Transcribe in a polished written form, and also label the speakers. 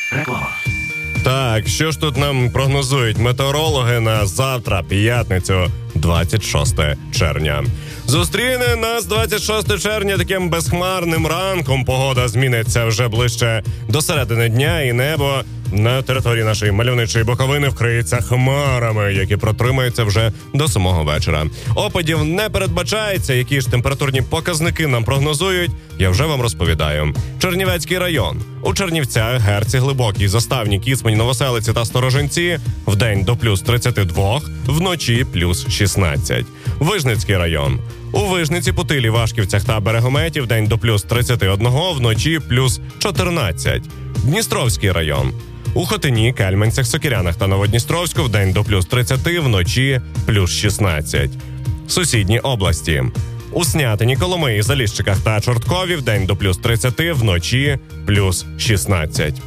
Speaker 1: Реклама.
Speaker 2: Так, що ж тут нам прогнозують метеорологи на завтра, п'ятницю, 26 червня. Зустріне нас 26 червня таким безхмарним ранком. Погода зміниться вже ближче до середини дня, і небо на території нашої мальовничої Буковини вкриється хмарами, які протримаються вже до самого вечора. Опадів не передбачається. Які ж температурні показники нам прогнозують, я вже вам розповідаю. Чернівецький район. У Чернівцях, Герці, Глибокій, Заставні, Кіцмань, Новоселиці та Сторожинці вдень до плюс 32, вночі плюс 16. Вижницький район. У Вижниці, Путилі, Вашківцях та Берегометі вдень до плюс 31, вночі плюс 14. Дністровський район. У Хотині, Кельменцях, Сокирянах та Новодністровську вдень до плюс 30, вночі плюс 16. Сусідні області. У Снятині, Коломиї, Заліщиках та Чорткові вдень до плюс 30, вночі плюс 16.